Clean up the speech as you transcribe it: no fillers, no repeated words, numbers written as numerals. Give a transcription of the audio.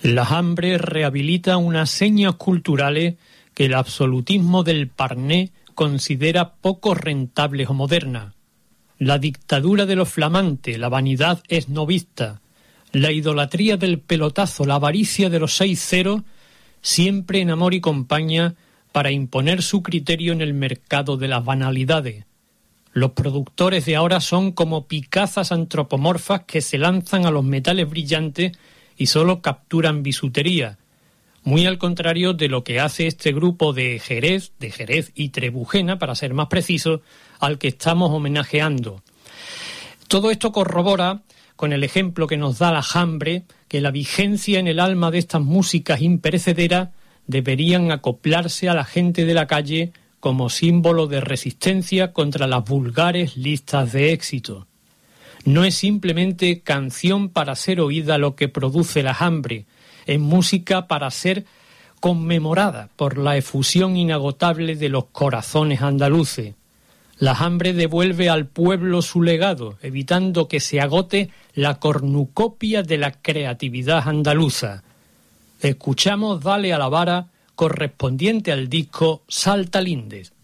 La hambre rehabilita unas señas culturales que el absolutismo del Parné considera poco rentables o modernas. La dictadura de lo flamante, la vanidad esnovista, la idolatría del pelotazo, la avaricia de los 6 ceros, siempre en amor y compañía para imponer su criterio en el mercado de las banalidades. Los productores de ahora son como picazas antropomorfas que se lanzan a los metales brillantes y solo capturan bisutería, muy al contrario de lo que hace este grupo de Jerez y Trebujena, para ser más preciso, al que estamos homenajeando. Todo esto corrobora, con el ejemplo que nos da la hambre, que la vigencia en el alma de estas músicas imperecederas deberían acoplarse a la gente de la calle como símbolo de resistencia contra las vulgares listas de éxito. No es simplemente canción para ser oída lo que produce la hambre, es música para ser conmemorada por la efusión inagotable de los corazones andaluces. La hambre devuelve al pueblo su legado, evitando que se agote la cornucopia de la creatividad andaluza. Escuchamos Dale a la vara, correspondiente al disco Salta Lindes.